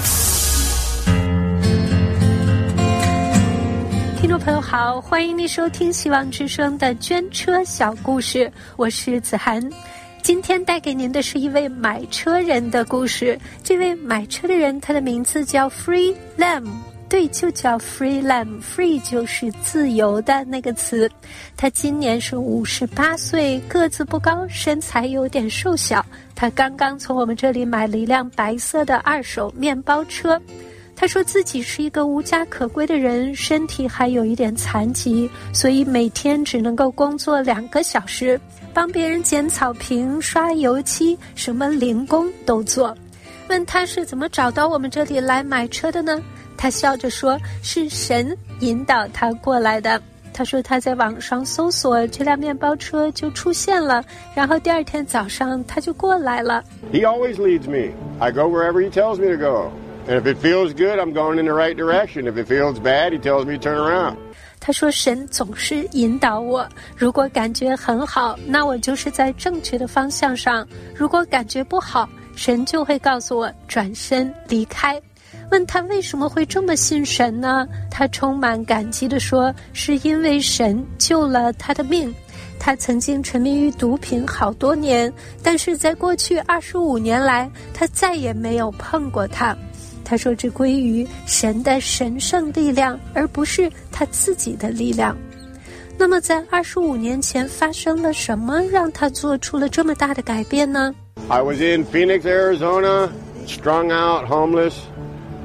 听众朋友好，欢迎您收听希望之声的捐车小故事，我是子涵。今天带给您的是一位买车人的故事。这位买车的人，他的名字叫 Free Lam， 对，就叫 Free Lam， Free 就是自由的那个词。他今年是58岁，个子不高，身材有点瘦小。他刚刚从我们这里买了一辆白色的2手面包车。他说自己是一个无家可归的人，身体还有一点残疾，所以每天只能够工作2个小时，帮别人捡草坪、刷油漆，什么零工都做。问他是怎么找到我们这里来买车的呢？他笑着说，是神引导他过来的。他说他在网上搜索这辆面包车就出现了，然后第2天早上他就过来了。 He always leads me. I go wherever he tells me to go.And if it feels good, I'm going in the right direction. If it feels bad, he tells me to turn around. 他说神总是引导我，如果感觉很好，那我就是在正确的方向上，如果感觉不好，神就会告诉我转身离开。问他为什么会这么信神呢？他充满感激地说，是因为神救了他的命。他曾经沉迷于毒品好多年，但是在过去25年来，他再也没有碰过它。他说这归于神的神圣力量，而不是他自己的力量。那么在25年前发生了什么，让他做出了这么大的改变呢？ I was in Phoenix, Arizona, strung out, homeless,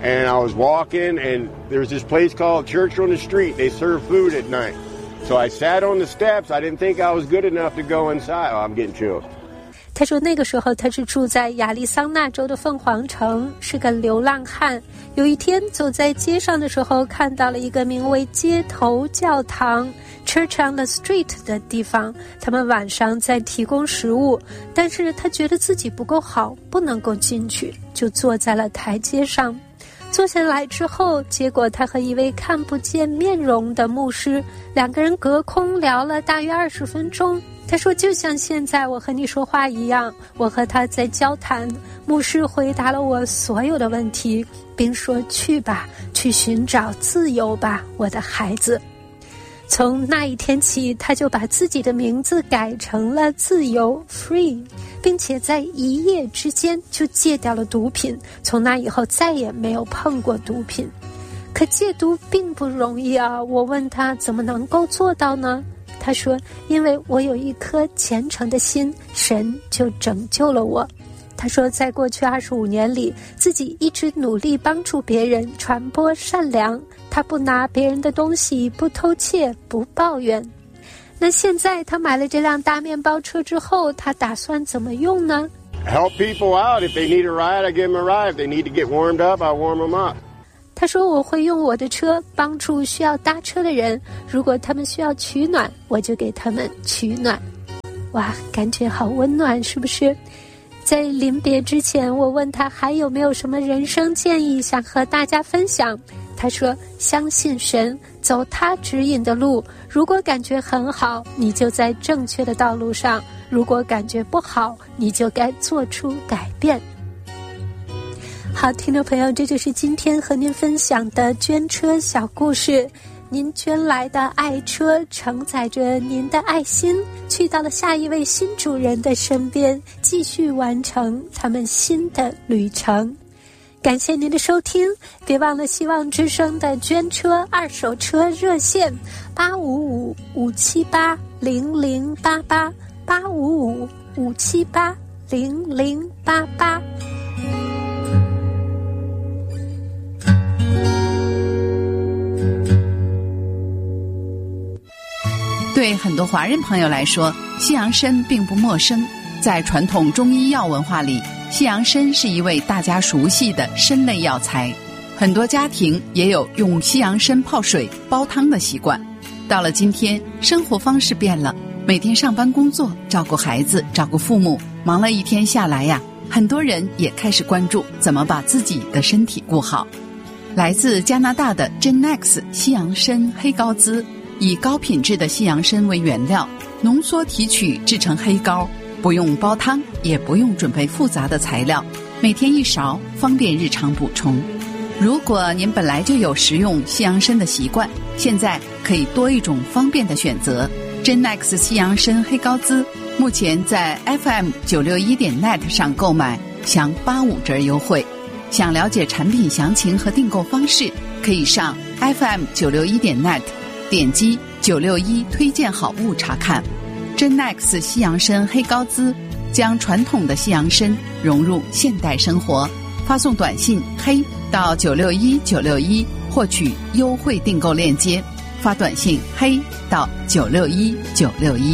and I was walking, and there's this place called Church on the Street. They serve food at night. So I sat on the steps. I didn't think I was good enough to go inside. Oh, I'm getting chills. 他说那个时候他是住在亚利桑那州的凤凰城，是个流浪汉。有一天走在街上的时候，看到了一个名为街头教堂 Church on the Street 的地方，他们晚上在提供食物，但是他觉得自己不够好，不能够进去，就坐在了台阶上。坐下来之后，结果他和一位看不见面容的牧师，两个人隔空聊了大约20分钟。他说就像现在我和你说话一样，我和他在交谈，牧师回答了我所有的问题，并说去吧，去寻找自由吧，我的孩子。从那一天起，他就把自己的名字改成了自由 Free， 并且在一夜之间就戒掉了毒品，从那以后再也没有碰过毒品。可戒毒并不容易啊，我问他怎么能够做到呢？他说因为我有一颗虔诚的心，神就拯救了我。他说在过去25年里，自己一直努力帮助别人，传播善良，他不拿别人的东西，不偷窃，不抱怨。那现在他买了这辆大面包车之后，他打算怎么用呢？ Help people out. If they need a ride, I give them a ride. If they need to get warmed up, I warm them up. 他说我会用我的车帮助需要搭车的人，如果他们需要取暖，我就给他们取暖。哇，感觉好温暖，是不是？在临别之前，我问他还有没有什么人生建议想和大家分享。他说相信神，走他指引的路，如果感觉很好，你就在正确的道路上，如果感觉不好，你就该做出改变。好，听众朋友，这就是今天和您分享的捐车小故事。您捐来的爱车承载着您的爱心，去到了下一位新主人的身边，继续完成他们新的旅程。感谢您的收听，别忘了希望之声的捐车二手车热线855-578-0088 855-578-0088。 对很多华人朋友来说，西洋参并不陌生。在传统中医药文化里，西洋参是一味大家熟悉的参类药材，很多家庭也有用西洋参泡水煲汤的习惯。到了今天，生活方式变了，每天上班工作，照顾孩子，照顾父母，忙了一天下来呀，很多人也开始关注怎么把自己的身体顾好。来自加拿大的 Genex 西洋参黑膏滋，以高品质的西洋参为原料，浓缩提取制成黑膏，不用煲汤，也不用准备复杂的材料，每天1勺，方便日常补充。如果您本来就有食用西洋参的习惯，现在可以多一种方便的选择。Genex 西洋参黑膏滋目前在 FM961.net 上购买，享85折优惠。想了解产品详情和订购方式，可以上 FM961.net 点击961推荐好物查看。Genex 西洋参黑膏滋将传统的西洋参融入现代生活，发送短信黑到961961获取优惠订购链接，发短信黑到961961。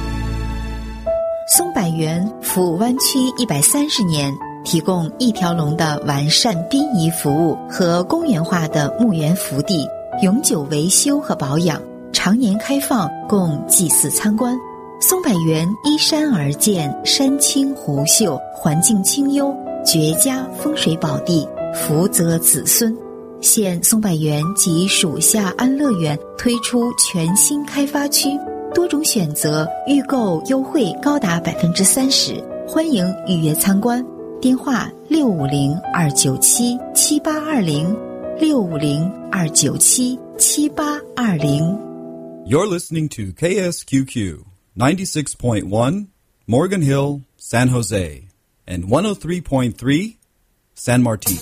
松柏园服务湾区130年，提供一条龙的完善殡仪服务和公园化的墓园福地，永久维修和保养，常年开放供祭祀参观。松柏园依山而建，山清湖秀，环境清幽，绝佳风水宝地，福泽子孙。现松柏园及属下安乐园推出全新开发区，多种选择，预购优惠高达30%，欢迎预约参观。电话650-297-7820 650-297-7820。 You're listening to KSQQ 96.1 Morgan Hill, San Jose, and 103.3 San Martin。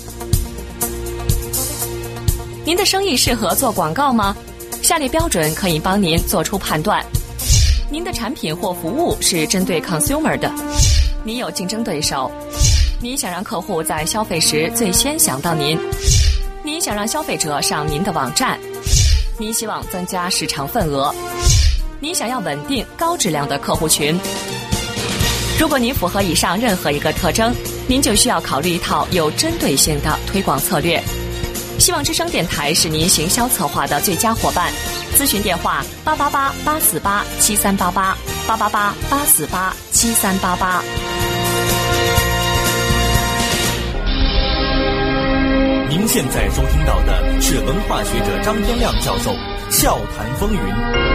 您的生意适合做广告吗？下列标准可以帮您做出判断。您的产品或服务是针对 consumer 的，你有竞争对手，你想让客户在消费时最先想到您， 您想让消费者上您的网站，您希望增加市场份额，您想要稳定高质量的客户群。如果您符合以上任何一个特征，您就需要考虑一套有针对性的推广策略。希望之声电台是您行销策划的最佳伙伴。咨询电话888-848-7388，888-848-7388。 您现在收听到的是文化学者张天亮教授笑谈风云。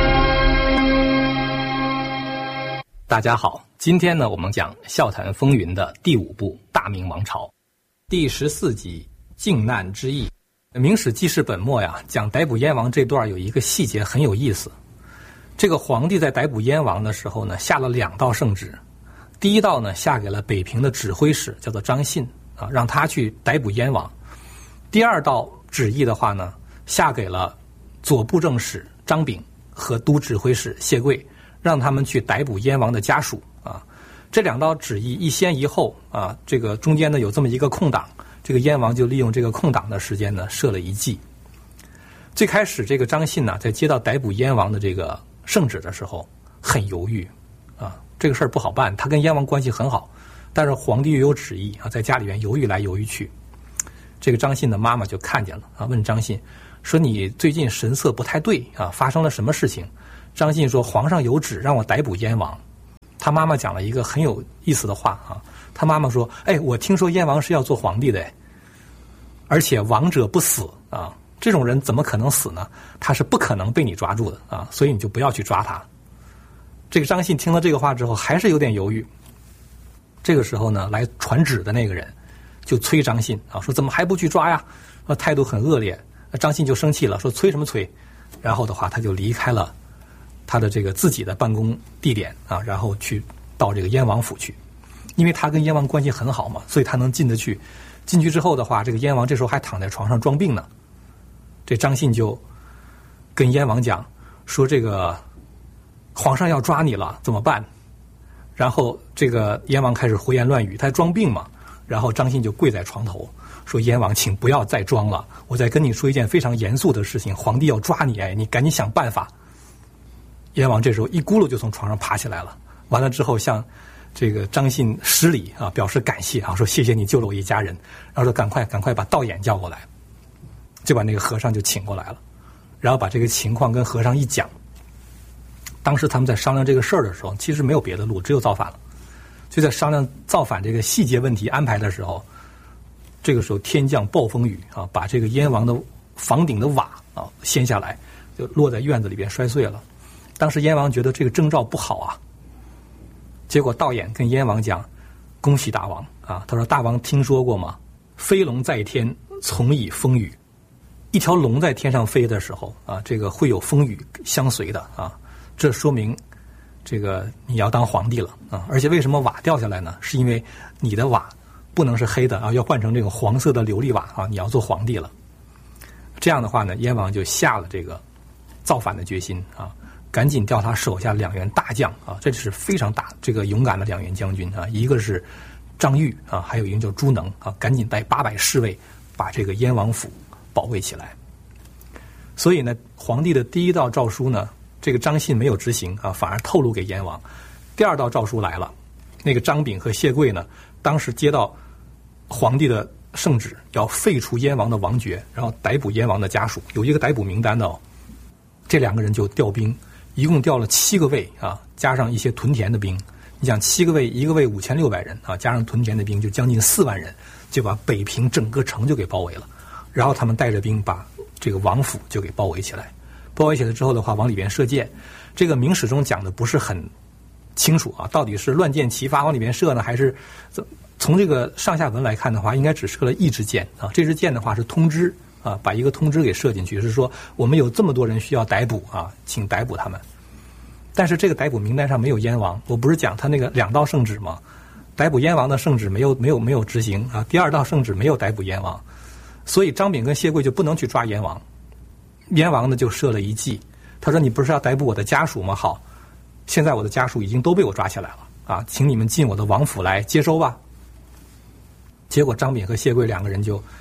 大家好，今天呢，我们讲笑谈风云的第5部《大明王朝》第14集靖难之役。明史记事本末呀，讲逮捕燕王这段有一个细节很有意思。这个皇帝在逮捕燕王的时候呢，下了2道圣旨。第一道呢，下给了北平的指挥使，叫做张信啊，让他去逮捕燕王。第2道旨意的话呢，下给了左布政使张炳和都指挥使谢贵，让他们去逮捕燕王的家属啊。这2道旨意一先一后啊，这个中间呢有这么一个空档。这个燕王就利用这个空档的时间呢，设了一计。最开始这个张信呢，在接到逮捕燕王的这个圣旨的时候，很犹豫啊，这个事儿不好办。他跟燕王关系很好，但是皇帝又有旨意啊，在家里边犹豫来犹豫去。这个张信的妈妈就看见了啊，问张信说：“你最近神色不太对啊，发生了什么事情？”张信说：“皇上有旨让我逮捕燕王。”他妈妈讲了一个很有意思的话啊，他妈妈说：“哎，我听说燕王是要做皇帝的，而且王者不死啊，这种人怎么可能死呢？他是不可能被你抓住的啊，所以你就不要去抓他。”这个张信听了这个话之后，还是有点犹豫。这个时候呢，来传旨的那个人就催张信啊，说：“怎么还不去抓呀？”态度很恶劣。张信就生气了，说：“催什么催？”然后的话，他就离开了他的这个自己的办公地点啊，然后去到这个燕王府去。因为他跟燕王关系很好嘛，所以他能进得去。进去之后的话，这个燕王这时候还躺在床上装病呢。这张信就跟燕王讲说：“这个皇上要抓你了，怎么办？”然后这个燕王开始胡言乱语，他装病嘛。然后张信就跪在床头说：“燕王，请不要再装了，我再跟你说一件非常严肃的事情，皇帝要抓你，哎，你赶紧想办法。”燕王这时候一咕噜就从床上爬起来了，完了之后向这个张信施礼啊，表示感谢啊，说：“谢谢你救了我一家人。”然后说：“赶快把道衍叫过来。”就把那个和尚就请过来了，然后把这个情况跟和尚一讲。当时他们在商量这个事儿的时候，其实没有别的路，只有造反了。就在商量造反这个细节问题安排的时候，这个时候天降暴风雨啊，把这个燕王的房顶的瓦啊掀下来，就落在院子里边摔碎了。当时燕王觉得这个征兆不好啊，结果道衍跟燕王讲：“恭喜大王啊！”他说：“大王听说过吗？飞龙在天，从以风雨。一条龙在天上飞的时候啊，这个会有风雨相随的啊，这说明这个你要当皇帝了啊！而且为什么瓦掉下来呢？是因为你的瓦不能是黑的啊，要换成这个黄色的琉璃瓦啊，你要做皇帝了。”这样的话呢，燕王就下了这个造反的决心啊，赶紧调他手下2员大将啊，这是非常这个勇敢的2员将军啊，一个是张玉啊，还有一个叫朱能啊，赶紧带800侍卫把这个燕王府保卫起来。所以呢，皇帝的第1道诏书呢，这个张信没有执行啊，反而透露给燕王。第2道诏书来了，那个张炳和谢贵呢，当时接到皇帝的圣旨，要废除燕王的王爵，然后逮捕燕王的家属，有一个逮捕名单的哦。这2个人就调兵，一共调了7个卫啊，加上一些屯田的兵。你想7个卫，1个卫5600人啊，加上屯田的兵就将近4万人，就把北平整个城就给包围了。然后他们带着兵把这个王府就给包围起来。包围起来之后的话，往里边射箭。这个明史中讲的不是很清楚啊，到底是乱箭齐发往里边射呢，还是从这个上下文来看的话，应该只射了1支箭啊。这支箭的话是通知啊，把一个通知给射进去，是说我们有这么多人需要逮捕啊，请逮捕他们。但是这个逮捕名单上没有燕王，我不是讲他那个2道圣旨吗？逮捕燕王的圣旨没有执行啊，第2道圣旨没有逮捕燕王，所以张炳跟谢贵就不能去抓燕王。燕王呢就设了一计，他说：“你不是要逮捕我的家属吗？好，现在我的家属已经都被我抓起来了啊，请你们进我的王府来接收吧。”结果张炳和谢贵2个人就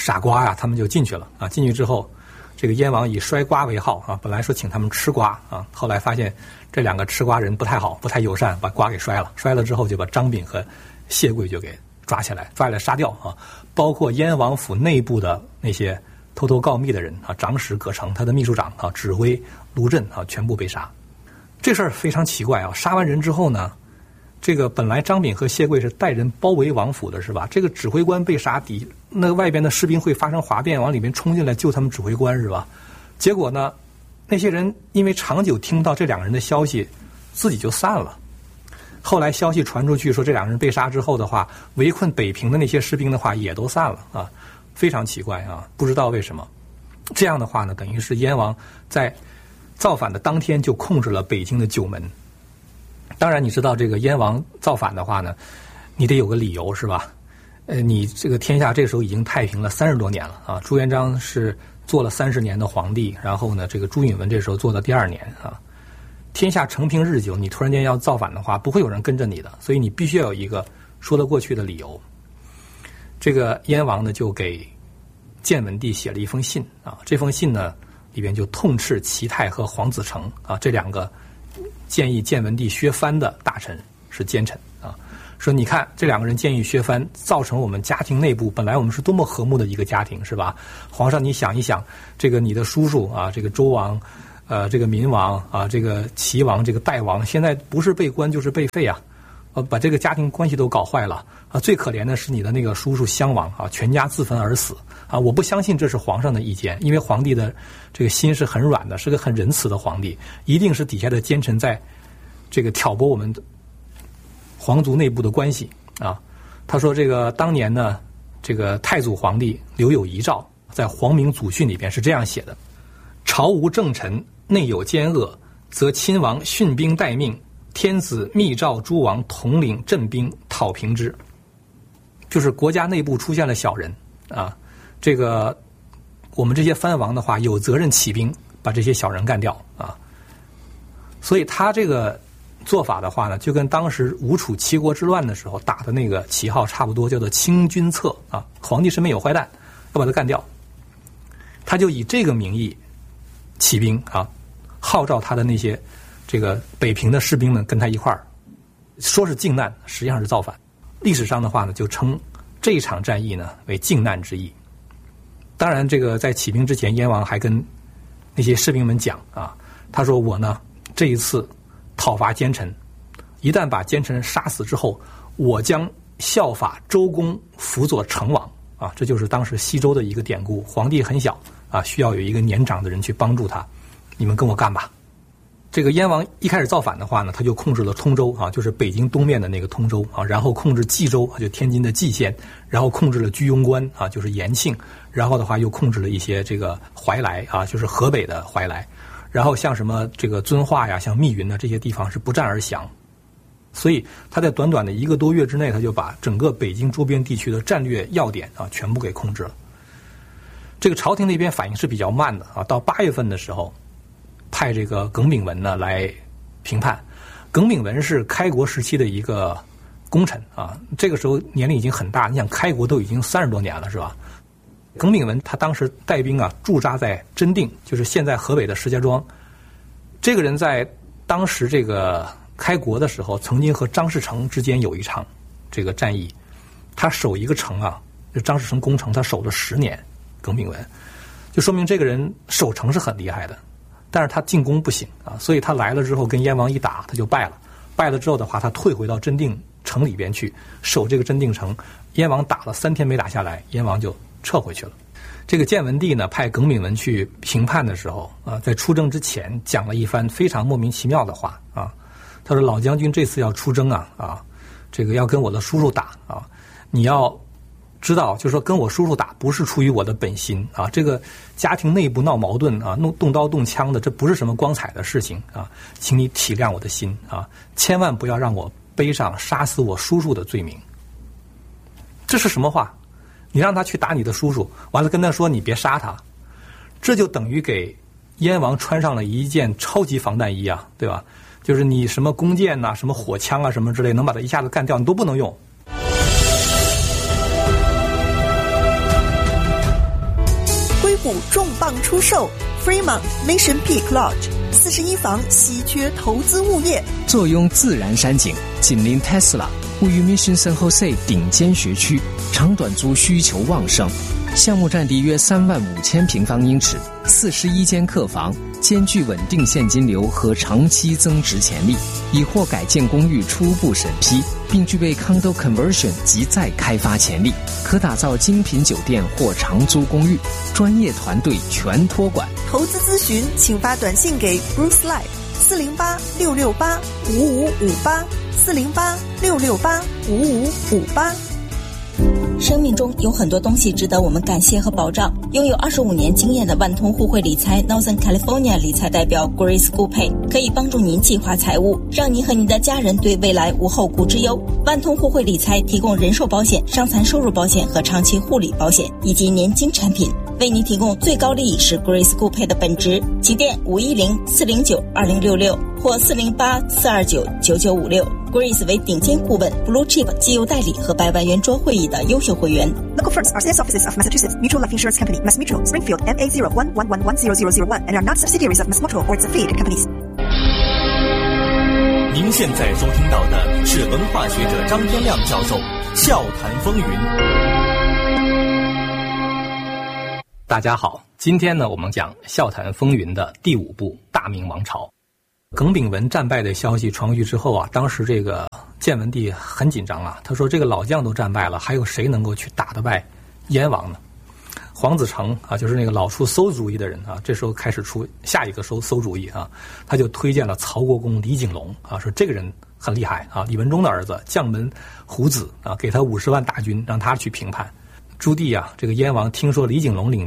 傻瓜啊，他们就进去了啊。进去之后，这个燕王以摔瓜为号啊，本来说请他们吃瓜啊，后来发现这两个吃瓜人不太好，不太友善，把瓜给摔了。摔了之后，就把张炳和谢贵就给抓起来杀掉啊。包括燕王府内部的那些偷偷告密的人啊，长史葛城，他的秘书长啊，指挥卢震啊，全部被杀。这事儿非常奇怪啊！杀完人之后呢，这个本来张炳和谢贵是带人包围王府的，是吧？这个指挥官被杀，那外边的士兵会发生哗变，往里面冲进来救他们指挥官，是吧？结果呢，那些人因为长久听不到这两个人的消息，自己就散了。后来消息传出去说这两个人被杀之后的话，围困北平的那些士兵的话也都散了啊，非常奇怪啊！不知道为什么这样的话呢，等于是燕王在造反的当天就控制了北京的九门。当然你知道这个燕王造反的话呢，你得有个理由，是吧？你这个天下这时候已经太平了30多年了啊。朱元璋是做了30年的皇帝，然后呢这个朱允炆这时候做到第2年啊。天下承平日久，你突然间要造反的话，不会有人跟着你的，所以你必须要有一个说得过去的理由。这个燕王呢就给建文帝写了一封信啊，这封信呢里边就痛斥齐泰和黄子成啊，这两个建议建文帝削藩的大臣是奸臣啊，说你看这两个人建议削藩，造成我们家庭内部本来我们是多么和睦的一个家庭，是吧？皇上你想一想，这个你的叔叔啊，这个周王，这个民王啊，这个齐王，这个代王，现在不是被关就是被废啊，把这个家庭关系都搞坏了啊！最可怜的是你的那个叔叔襄王啊，全家自焚而死啊！我不相信这是皇上的意见，因为皇帝的这个心是很软的，是个很仁慈的皇帝，一定是底下的奸臣在这个挑拨我们皇族内部的关系啊。他说这个当年呢，这个太祖皇帝留有遗诏，在《皇明祖训》里边是这样写的：朝无正臣，内有奸恶，则亲王训兵待命，天子密诏诸王统领镇兵讨平之。就是国家内部出现了小人啊，这个我们这些藩王的话有责任起兵把这些小人干掉啊。所以他这个做法的话呢，就跟当时吴楚七国之乱的时候打的那个旗号差不多，叫做清君侧啊，皇帝身边有坏蛋，要把他干掉。他就以这个名义起兵啊，号召他的那些这个北平的士兵们跟他一块儿，说是靖难，实际上是造反。历史上的话呢，就称这一场战役呢为靖难之役。当然，这个在起兵之前，燕王还跟那些士兵们讲啊，他说我呢这一次讨伐奸臣，一旦把奸臣杀死之后，我将效法周公辅佐成王啊，这就是当时西周的一个典故。皇帝很小啊，需要有一个年长的人去帮助他，你们跟我干吧。这个燕王一开始造反的话呢，他就控制了通州啊，就是北京东面的那个通州啊，然后控制冀州啊，就天津的蓟县，然后控制了居庸关啊，就是延庆，然后的话又控制了一些这个怀来啊，就是河北的怀来，然后像什么这个遵化呀，像密云呢这些地方是不战而降。所以他在短短的1个多月之内，他就把整个北京周边地区的战略要点啊全部给控制了。这个朝廷那边反应是比较慢的啊，到8月份的时候，派这个耿炳文呢来评判。耿炳文是开国时期的一个功臣啊，这个时候年龄已经很大，你想开国都已经30多年了，是吧？耿炳文他当时带兵啊驻扎在真定，就是现在河北的石家庄。这个人在当时这个开国的时候，曾经和张士诚之间有一场这个战役，他守一个城啊，就张士诚攻城，他守了10年。耿炳文就说明这个人守城是很厉害的，但是他进攻不行啊，所以他来了之后跟燕王一打，他就败了。败了之后的话，他退回到真定城里边去守这个真定城。燕王打了3天没打下来，燕王就撤回去了。这个建文帝呢派耿炳文去评判的时候啊，在出征之前讲了一番非常莫名其妙的话啊。他说：“老将军这次要出征啊，这个要跟我的叔叔打啊，你要知道，就是说跟我叔叔打不是出于我的本心啊，这个家庭内部闹矛盾啊，动刀动枪的，这不是什么光彩的事情啊，请你体谅我的心啊，千万不要让我背上杀死我叔叔的罪名。”这是什么话？你让他去打你的叔叔，完了跟他说你别杀他，这就等于给燕王穿上了一件超级防弹衣啊，对吧？就是你什么弓箭呐、什么火枪啊、什么之类，能把他一下子干掉，你都不能用。 虎重磅出售 Fremont Mission Peak Lodge 41房稀缺投资物业， 坐拥自然山景，紧邻 Tesla， 位于 Mission San Jose 顶尖学区，长短租需求旺盛。项目占地约35000平方英尺，41间客房，兼具稳定现金流和长期增值潜力，已获改建公寓初步审批，并具备 Condo Conversion 及再开发潜力，可打造精品酒店或长租公寓，专业团队全托管。 投资咨询请发短信给 Bruce Lai 408-668-5558 408-668-5558。 生命中有很多东西值得我们感谢和保障。拥有25年经验的万通互惠理财 Northern California 理财代表 Grace Gupay 可以帮助您计划财务，让您和您的家人对未来无后顾之忧。万通互惠理财提供人寿保险、伤残收入保险和长期护理保险以及年金产品，为您提供最高利益是 Grace Gupay 的本职。请电510-409-2066或408-429-9956。Grace 为顶尖顾问 Blue Chip 绩优代理和100万圆桌会议的优秀会员。 Local firms are sales offices of Massachusetts Mutual Life Insurance Company, Mass Mutual, Springfield, MA01110001 and are not subsidiaries of Mass Mutual or its affiliated companies. 您现在收听到的是文化学者张天亮教授笑谈风云。 大家好，今天呢，我们讲笑谈风云的第5部《大明王朝》。耿炳文战败的消息传回去之后啊，当时这个建文帝很紧张啊，他说这个老将都战败了，还有谁能够去打得败燕王呢？黄子成啊，就是那个老出馊主意的人啊，这时候开始出下一个馊主意啊，他就推荐了曹国公李景龙啊，说这个人很厉害啊，李文忠的儿子，将门虎子啊，给他50万大军，让他去平叛。朱棣啊，这个燕王听说李景龙领